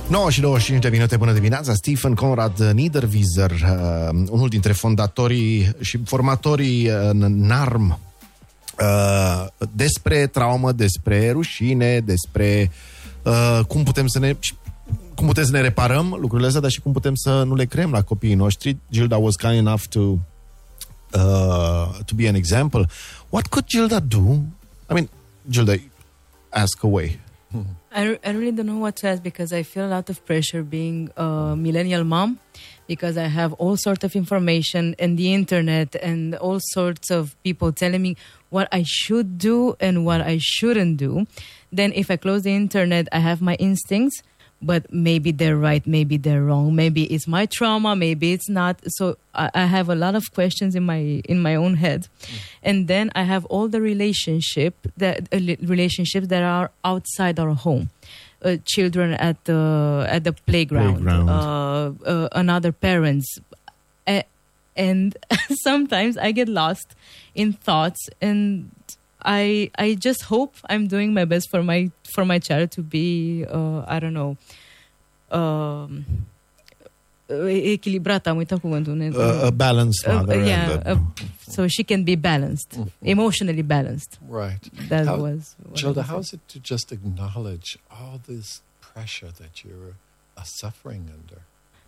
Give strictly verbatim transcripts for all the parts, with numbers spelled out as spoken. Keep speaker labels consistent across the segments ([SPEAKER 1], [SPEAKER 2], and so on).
[SPEAKER 1] nouă și douăzeci și cinci de minute, bună dimineața. Stephen Conrad Niederwieser, uh, unul dintre fondatorii și formatorii uh, NARM, uh, despre traumă, despre rușine, despre uh, cum putem să ne cum putem să ne reparăm lucrurile astea, dar și cum putem să nu le creăm la copiii noștri. Gilda was kind enough to uh, to be an example. What could Gilda do? I mean, Gilda, ask away.
[SPEAKER 2] I, I really don't know what to ask because I feel a lot of pressure being a millennial mom because I have all sorts of information and the internet and all sorts of people telling me what I should do and what I shouldn't do. Then if I close the internet, I have my instincts, but maybe they're right, maybe they're wrong, maybe it's my trauma, maybe it's not. So I, I have a lot of questions in my in my own head, mm. and then I have all the relationship that uh, relationships that are outside our home, uh, children at the at the playground,
[SPEAKER 1] playground.
[SPEAKER 2] Uh, uh, another parents, uh, and sometimes I get lost in thoughts and. I I just hope I'm doing my best for my for my child to be uh, I don't know um, echilibrată, am uitat cuvântul.
[SPEAKER 1] Uh, a balanced mother.
[SPEAKER 2] Uh, yeah,
[SPEAKER 1] and, uh,
[SPEAKER 2] uh, so she can be balanced, mm-hmm. emotionally balanced.
[SPEAKER 3] Right.
[SPEAKER 2] That
[SPEAKER 3] how,
[SPEAKER 2] was.
[SPEAKER 3] Gilda, how is it to just acknowledge all this pressure that you're uh, suffering under?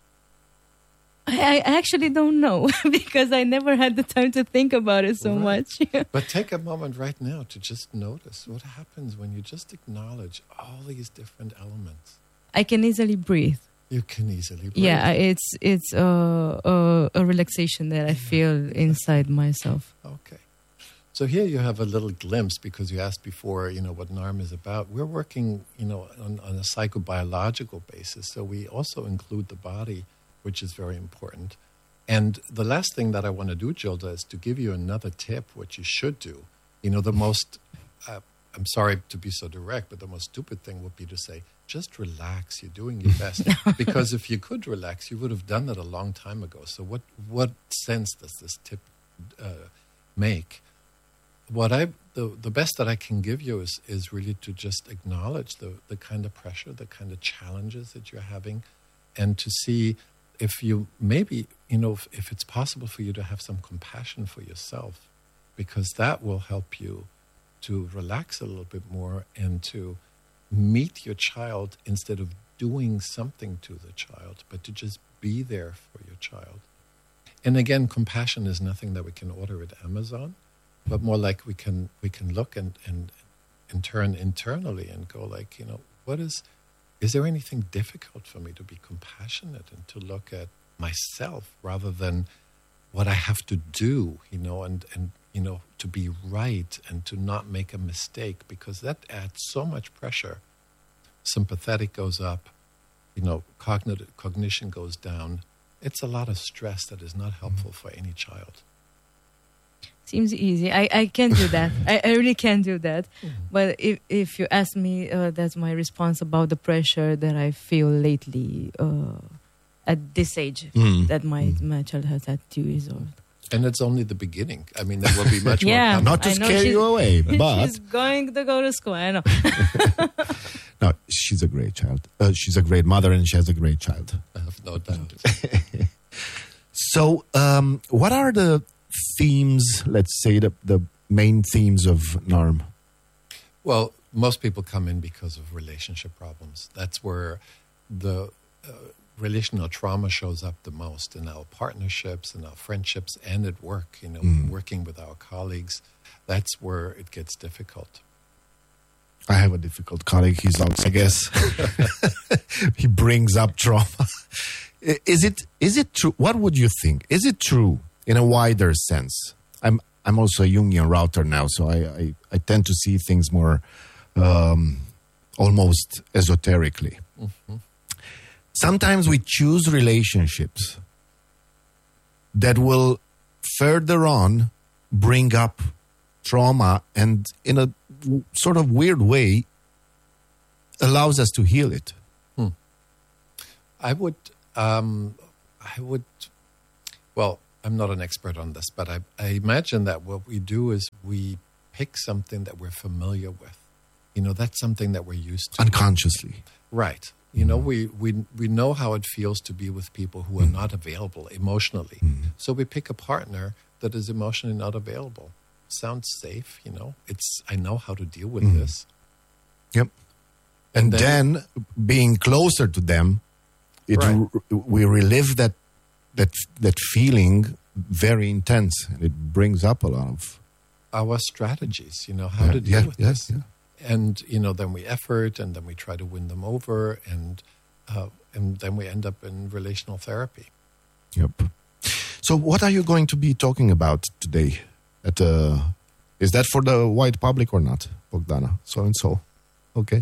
[SPEAKER 2] I, I actually don't know because I never had the time to think about it so
[SPEAKER 3] right.
[SPEAKER 2] much.
[SPEAKER 3] But take a moment right now to just notice what happens when you just acknowledge all these different elements.
[SPEAKER 2] I can easily breathe.
[SPEAKER 3] You can easily breathe.
[SPEAKER 2] Yeah, it's it's uh, uh, a relaxation that I feel inside myself.
[SPEAKER 3] Okay. So here you have a little glimpse because you asked before, you know, what NARM is about. We're working, you know, on, on a psychobiological basis. So we also include the body, which is very important. And the last thing that I want to do, Gilda, is to give you another tip, what you should do. You know, the most, uh, I'm sorry to be so direct, but the most stupid thing would be to say, just relax, you're doing your best. Because if you could relax, you would have done that a long time ago. So what, what sense does this tip uh, make? What I, the, the best that I can give you is, is really to just acknowledge the, the kind of pressure, the kind of challenges that you're having, and to see if you maybe, you know, if, if it's possible for you to have some compassion for yourself, because that will help you to relax a little bit more and to meet your child instead of doing something to the child, but to just be there for your child. And again, compassion is nothing that we can order at Amazon, but more like we can we can look and, and, and turn internally and go like, you know, what is... Is there anything difficult for me to be compassionate and to look at myself rather than what I have to do, you know, and, and you know, to be right and to not make a mistake, because that adds so much pressure. Sympathetic goes up, you know, cognitive cognition goes down. It's a lot of stress that is not helpful for any child.
[SPEAKER 2] Seems easy. I, I can do that. I, I really can do that. Mm-hmm. But if if you ask me, uh, that's my response about the pressure that I feel lately uh, at this age, mm. that my, mm. my child has at two years old.
[SPEAKER 3] And it's only the beginning. I mean, there will be much
[SPEAKER 2] yeah,
[SPEAKER 3] more.
[SPEAKER 1] Not to scare you away, but...
[SPEAKER 2] She's going to go to school, I know.
[SPEAKER 1] No, she's a great child. Uh, she's a great mother and she has a great child.
[SPEAKER 3] I have no doubt.
[SPEAKER 1] So, um, what are the themes, let's say, the, the main themes of NARM?
[SPEAKER 3] Well, most people come in because of relationship problems. That's where the uh, relational trauma shows up the most in our partnerships, in our friendships, and at work, you know, mm. working with our colleagues. That's where it gets difficult.
[SPEAKER 1] I have a difficult colleague. He's out, I guess. He brings up trauma. Is it, is it true? What would you think? Is it true in a wider sense? I'm I'm also a Jungian router now, so I, I, I tend to see things more um, almost esoterically. Mm-hmm. Sometimes we choose relationships that will further on bring up trauma and in a w- sort of weird way allows us to heal it.
[SPEAKER 3] Hmm. I would, um, I would, well, I'm not an expert on this, but I, I imagine that what we do is we pick something that we're familiar with. You know, that's something that we're used to.
[SPEAKER 1] Unconsciously.
[SPEAKER 3] Right. You know, we, we, we know how it feels to be with people who are mm. not available emotionally. Mm. So we pick a partner that is emotionally not available. Sounds safe, you know. It's I know how to deal with mm. this.
[SPEAKER 1] Yep. And, and then, then being closer to them, it
[SPEAKER 3] right.
[SPEAKER 1] r- we relive that that that feeling very intense, and it brings up a lot of
[SPEAKER 3] our strategies, you know, how
[SPEAKER 1] yeah,
[SPEAKER 3] to deal
[SPEAKER 1] yeah,
[SPEAKER 3] with
[SPEAKER 1] yes,
[SPEAKER 3] this.
[SPEAKER 1] Yeah.
[SPEAKER 3] And, you know, then we effort, and then we try to win them over, and uh, and then we end up in relational therapy.
[SPEAKER 1] Yep. So what are you going to be talking about today? At uh, is that for the wide public or not, Bogdana? So and so. Okay.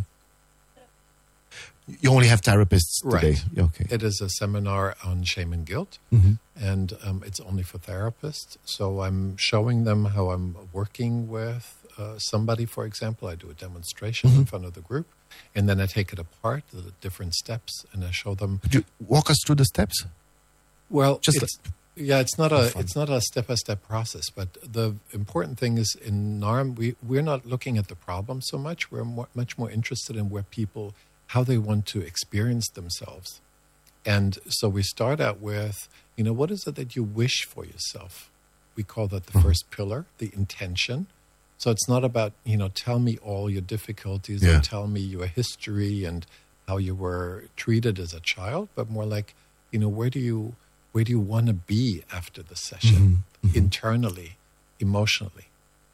[SPEAKER 1] You only have therapists today.
[SPEAKER 3] Right.
[SPEAKER 1] Okay.
[SPEAKER 3] It is a seminar on shame and guilt,
[SPEAKER 1] mm-hmm.
[SPEAKER 3] and um, it's only for therapists. So I'm showing them how I'm working with uh, somebody, for example. I do a demonstration mm-hmm. in front of the group, and then I take it apart, the different steps, and I show them.
[SPEAKER 1] Could you walk us through the steps?
[SPEAKER 3] Well,
[SPEAKER 1] just
[SPEAKER 3] it's, yeah, it's not a it's not a step-by-step process, but the important thing is in NARM, we, we're not looking at the problem so much. We're more, much more interested in where people, how they want to experience themselves. And so we start out with, you know, what is it that you wish for yourself? We call that the mm-hmm. first pillar, the intention. So it's not about, you know, tell me all your difficulties
[SPEAKER 1] yeah.
[SPEAKER 3] or tell me your history and how you were treated as a child, but more like, you know, where do you where do you want to be after the session, mm-hmm. Mm-hmm. internally, emotionally?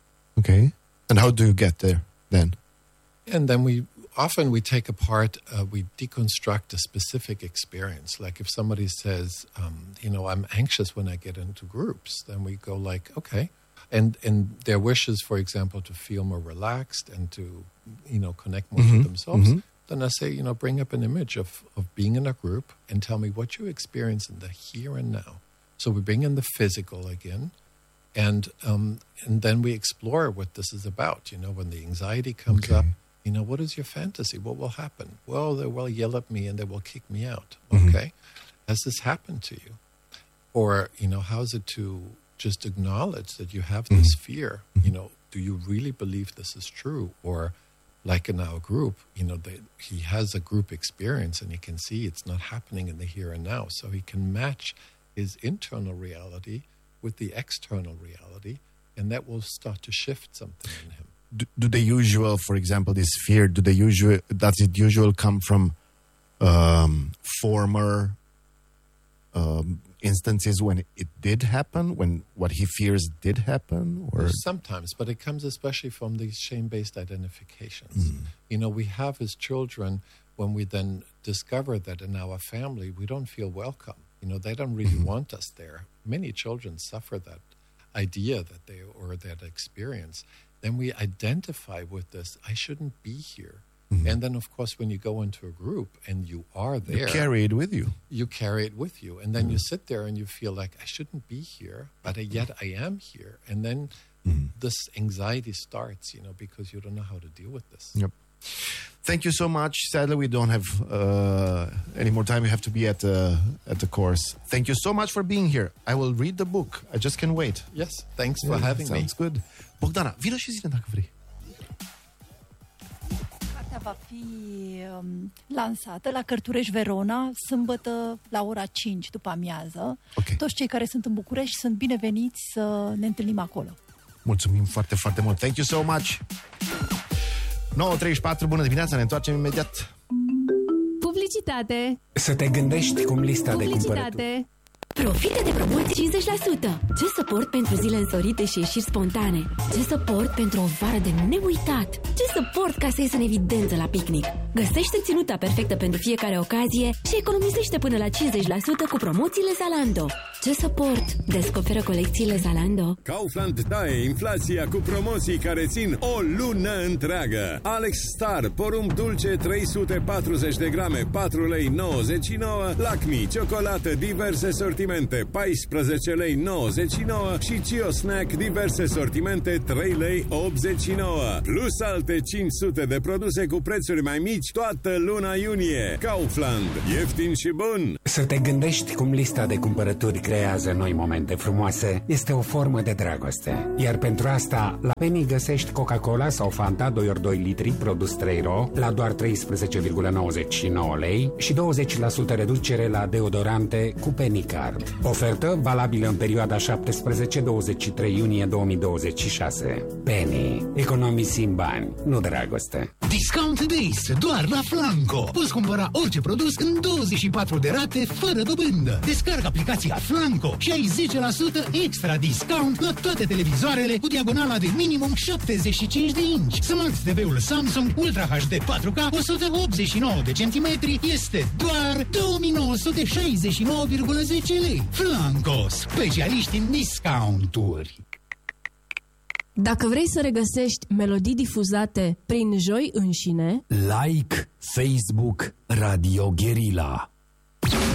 [SPEAKER 1] Okay. And how do you get there then?
[SPEAKER 3] And then we often we take apart, uh, we deconstruct a specific experience. Like if somebody says, um, you know, I'm anxious when I get into groups, then we go like, okay. And and their wishes, for example, to feel more relaxed and to, you know, connect more
[SPEAKER 1] mm-hmm.
[SPEAKER 3] to themselves.
[SPEAKER 1] Mm-hmm.
[SPEAKER 3] Then I say, you know, bring up an image of, of being in a group and tell me what you experience in the here and now. So we bring in the physical again. And um, and then we explore what this is about. You know, when the anxiety comes
[SPEAKER 1] okay.
[SPEAKER 3] up, you know, what is your fantasy? What will happen? Well, they will yell at me and they will kick me out.
[SPEAKER 1] Mm-hmm.
[SPEAKER 3] Okay. Has this happened to you? Or, you know, how is it to just acknowledge that you have this mm-hmm. fear?
[SPEAKER 1] Mm-hmm.
[SPEAKER 3] You know, do you really believe this is true? Or like in our group, you know, they, he has a group experience and he can see it's not happening in the here and now. So he can match his internal reality with the external reality, and that will start to shift something in him.
[SPEAKER 1] Do, do the usual, for example, this fear, do the usual, does it usually come from um, former um, instances when it did happen, when what he fears did happen? Or
[SPEAKER 3] sometimes, but it comes especially from these shame-based identifications. Mm. You know, we have as children, when we then discover that in our family, we don't feel welcome. You know, they don't really mm-hmm. want us there. Many children suffer that idea that they, or that experience. Then we identify with this, I shouldn't be here. Mm-hmm. And then, of course, when you go into a group and you are there.
[SPEAKER 1] You carry it with you.
[SPEAKER 3] You carry it with you. And then mm-hmm. you sit there and you feel like, I shouldn't be here, but yet I am here. And then mm-hmm. this anxiety starts, you know, because you don't know how to deal with this.
[SPEAKER 1] Yep. Thank you so much. Sadly, we don't have uh, any more time. We have to be at the, at the course. Thank you so much for being here. I will read the book. I just can't wait.
[SPEAKER 3] Yes, thanks for yeah, having
[SPEAKER 1] sounds
[SPEAKER 3] me.
[SPEAKER 1] Sounds good. Bogdana, vină și zine dacă vrei.
[SPEAKER 4] Cartea va fi um, lansată la Cărturești Verona, sâmbătă la ora cinci după amiază.
[SPEAKER 1] Okay.
[SPEAKER 4] Toți cei care sunt în București sunt bineveniți să ne întâlnim acolo.
[SPEAKER 1] Mulțumim foarte, foarte mult. Thank you so much. nouă treizeci și patru, bună dimineața, ne întoarcem imediat.
[SPEAKER 5] Publicitate.
[SPEAKER 6] Să te gândești cum lista de cumpărături.
[SPEAKER 5] Publicitate.
[SPEAKER 7] Profită de promoții cincizeci la sută. Ce suport pentru zile însorite și ieșiri spontane. Ce suport pentru o vară de neuitat. Ce suport ca să ies în evidență la picnic. Găsește ținuta perfectă pentru fiecare ocazie și economisește până la cincizeci la sută cu promoțiile Zalando. Ce suport? Descoperă colecțiile Zalando.
[SPEAKER 8] Kaufland taie inflația cu promoții care țin o lună întreagă. Alex Star, porumb dulce trei sute patruzeci de grame, patru lei nouăzeci și nouă. Lacmi, ciocolată, diverse sortiri sortimente paisprezece lei nouăzeci și nouă și Cio Snack diverse sortimente trei lei optzeci și nouă. Plus alte cinci sute de produse cu prețuri mai mici toată luna iunie. Kaufland. Ieftin și bun.
[SPEAKER 6] Să te gândești cum lista de cumpărături creează noi momente frumoase este o formă de dragoste. Iar pentru asta, la Penny găsești Coca-Cola sau Fanta doi ori doi litri, produs trei ro, la doar treisprezece virgulă nouăzeci și nouă lei și douăzeci la sută reducere la deodorante cu Penny Card. Ofertă valabilă în perioada șaptesprezece douăzeci și trei iunie două mii douăzeci și șase. Penny. Economisim bani, nu dragoste.
[SPEAKER 9] Discount Days, doar la Flanco. Poți cumpăra orice produs în douăzeci și patru de rate, fără dobândă. Descarcă aplicația Flanco și ai zece la sută extra discount la toate televizoarele cu diagonala de minimum șaptezeci și cinci de inci. Smart T V-ul Samsung Ultra H D patru K o sută optzeci și nouă de centimetri este doar două mii nouă sute șaizeci și nouă virgulă zece lei. Flanco, specialiști în discounturi.
[SPEAKER 5] Dacă vrei să regăsești melodii difuzate prin Joi înșine,
[SPEAKER 10] like Facebook Radio Guerilla.